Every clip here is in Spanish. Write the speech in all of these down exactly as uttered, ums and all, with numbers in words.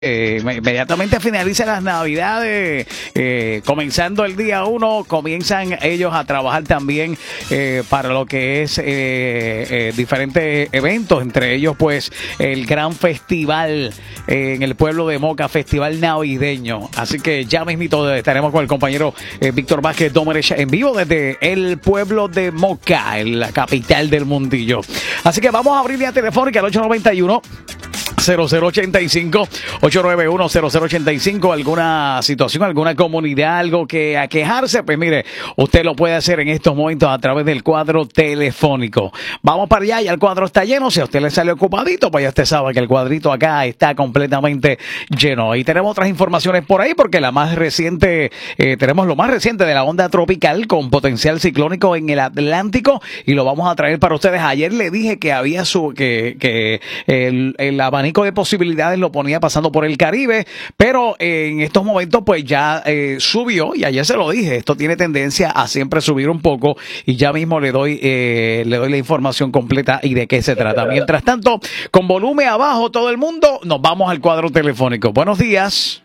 Eh, inmediatamente finalizan las navidades, eh, comenzando el día uno, comienzan ellos a trabajar también eh, para lo que es eh, eh, diferentes eventos, entre ellos pues el gran festival eh, en el pueblo de Moca, festival navideño. Así que ya mismito estaremos con el compañero eh, Víctor Vázquez Domenech en vivo desde el pueblo de Moca, en la capital del mundillo. Así que vamos a abrir vía telefónica al ocho nueve uno cero cero ochenta y cinco, ocho nueve uno cero cero ochenta y cinco, alguna situación, alguna comunidad, algo que aquejarse, pues mire, usted lo puede hacer en estos momentos a través del cuadro telefónico. Vamos para allá, ya el cuadro está lleno. Si a usted le sale ocupadito, pues ya usted sabe que el cuadrito acá está completamente lleno. Y tenemos otras informaciones por ahí, porque la más reciente, eh, tenemos lo más reciente de la onda tropical con potencial ciclónico en el Atlántico, y lo vamos a traer para ustedes. Ayer le dije que había su, que, que el, el abanico de posibilidades lo ponía pasando por el Caribe, pero eh, en estos momentos pues ya eh, subió, y ayer se lo dije, esto tiene tendencia a siempre subir un poco, y ya mismo le doy eh, le doy la información completa y de qué se trata. Mientras tanto, con volumen abajo todo el mundo, nos vamos al cuadro telefónico. Buenos días.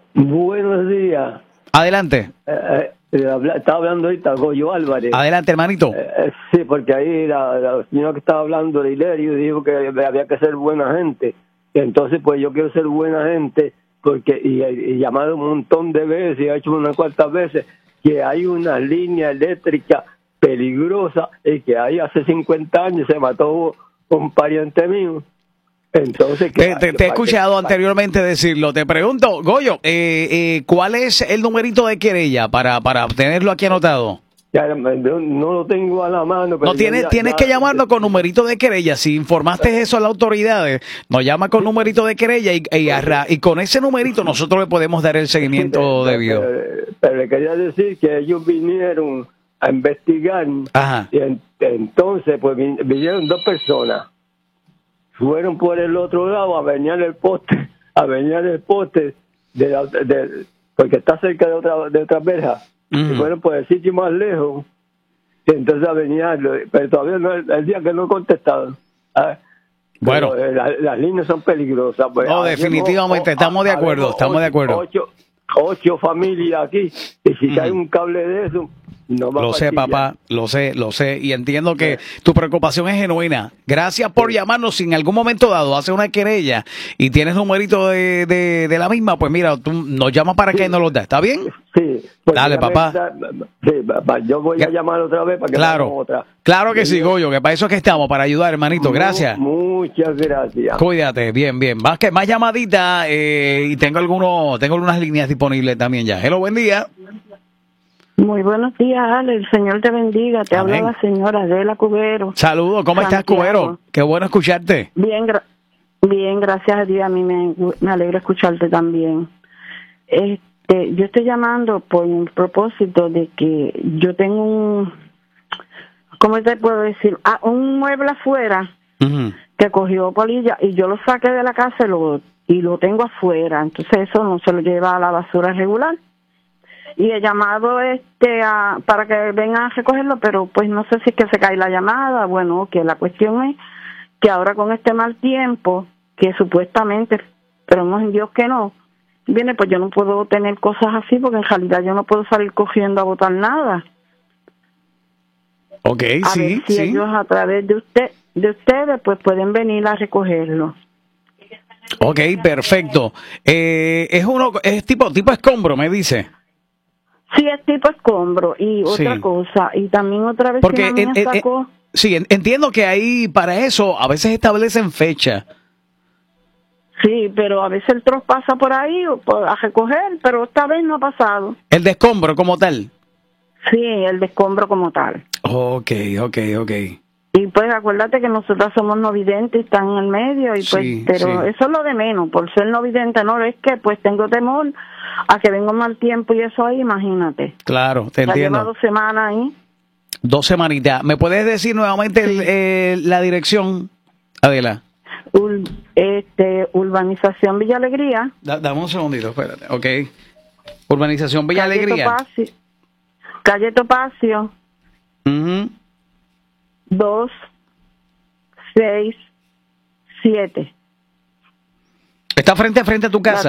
Buenos días. Adelante. Eh, eh, habla, estaba hablando ahorita Goyo Álvarez. Adelante, hermanito. Eh, sí, porque ahí la, la señora que estaba hablando de Hilario dijo que había que ser buena gente. Entonces, pues yo quiero ser buena gente, porque y, y llamado un montón de veces, y he hecho unas cuantas veces, que hay una línea eléctrica peligrosa, y que ahí hace cincuenta años se mató un pariente mío. Entonces, te, te, te he escuchado que, anteriormente decirlo. Te pregunto, Goyo, eh, eh, ¿cuál es el numerito de querella para, para tenerlo aquí anotado? Ya, no lo tengo a la mano. Pero no tienes, ya, tienes ya, que llamarnos con numerito de querella. Si informaste eso a las autoridades, nos llama con numerito de querella, y, y, arra, y con ese numerito nosotros le podemos dar el seguimiento sí, debido. Pero, pero le quería decir que ellos vinieron a investigar. Ajá. Y en, entonces pues vinieron dos personas. Fueron por el otro lado a venir el poste, a venir el poste de, la, de porque está cerca de otra de otra verja. Uh-huh. Y fueron por el sitio más lejos, y entonces a venir, pero todavía no, el día que no contestaron. ¿Ah? Bueno, pero, la, las líneas son peligrosas. Pues, no, definitivamente, estamos de acuerdo, estamos ocho, de acuerdo. Ocho, ocho familias aquí, y si uh-huh. cae un cable de eso, no va lo a sé, papá, lo sé, lo sé, y entiendo que sí. Tu preocupación es genuina. Gracias por sí. llamarnos. Si en algún momento dado hace una querella y tienes numerito de, de, de la misma, pues mira, tú nos llamas para sí. que nos lo da. ¿Está bien? Sí. Pues dale, papá. Da, sí, papá. Yo voy a llamar otra vez para que claro, me otra. Claro que sí, sí, Goyo, que para eso es que estamos, para ayudar, hermanito. Gracias. Muchas gracias. Cuídate, bien, bien. Más que más llamadita, eh, y tengo algunos, tengo algunas líneas disponibles también ya. Hello, buen día. Muy buenos días, Ale. El Señor te bendiga. Te Amén. Habla la señora Adela Cubero. Saludos. ¿Cómo Santiago. Estás, Cubero? Qué bueno escucharte. Bien, gra bien, gracias a Dios. A mí me, me alegra escucharte también. Este, yo estoy llamando por un propósito de que yo tengo un, ¿cómo te puedo decir? Ah, un mueble afuera uh-huh. que cogió polilla, y yo lo saqué de la casa y lo, y lo tengo afuera. Entonces eso no se lo lleva a la basura regular. Y he llamado este a, para que vengan a recogerlo, pero pues no sé si es que se cae la llamada. Bueno, que la cuestión es que ahora con este mal tiempo, que supuestamente, pero no en Dios que no, viene, pues yo no puedo tener cosas así, porque en realidad yo no puedo salir cogiendo a botar nada. Ok, a sí, ver si sí. ellos a través de usted, de ustedes, pues pueden venir a recogerlo. Ok, perfecto. Eh, es uno, es tipo, tipo escombro, me dice. Sí, es tipo escombro. Y otra sí. cosa, y también otra vez Porque que en, en, sacó... En, sí, entiendo que ahí para eso a veces establecen fecha. Sí, pero a veces el trozo pasa por ahí a recoger, pero esta vez no ha pasado. ¿El de escombro como tal? Sí, el de escombro como tal. Ok, ok, ok. Y pues acuérdate que nosotros somos no videntes y están en el medio, y pues, sí, pero sí. eso es lo de menos, por ser no vidente, no, es que pues tengo temor a que venga un mal tiempo y eso ahí, imagínate. Claro, te ya entiendo. Lleva dos semanas ahí. Dos semanitas. ¿Me puedes decir nuevamente sí. el, eh, la dirección, Adela? Ur, este, Urbanización Villa Alegría. Da, dame un segundito, espérate. Ok. Urbanización Villa Calle Alegría. Topacio, Calle Topacio. Uh-huh. Dos, seis, siete. ¿Está frente a frente a tu casa?